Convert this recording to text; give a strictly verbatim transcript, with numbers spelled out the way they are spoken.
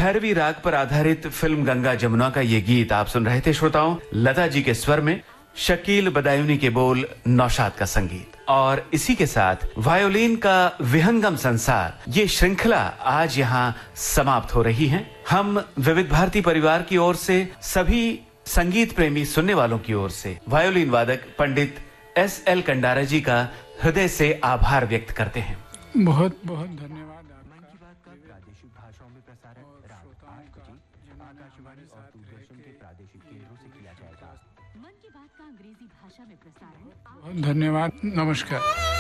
भैरवी राग पर आधारित फिल्म गंगा जमुना का ये गीत आप सुन रहे थे श्रोताओं। लता जी के स्वर में, शकील बदायूनी के बोल, नौशाद का संगीत, और इसी के साथ वायोलिन का विहंगम संसार, ये श्रृंखला आज यहाँ समाप्त हो रही है। हम विविध भारती परिवार की ओर से, सभी संगीत प्रेमी सुनने वालों की ओर से वायोलिन वादक पंडित एस एल कंडारा जी का हृदय से आभार व्यक्त करते हैं। बहुत बहुत धन्यवाद। प्रादेशिक भाषाओं में प्रसारण रात आठ बजे आकाशवाणी और दूरदर्शन के प्रादेशिक केंद्रों से किया जाएगा। मन की बात का अंग्रेजी भाषा में प्रसारण। बहुत धन्यवाद। नमस्कार।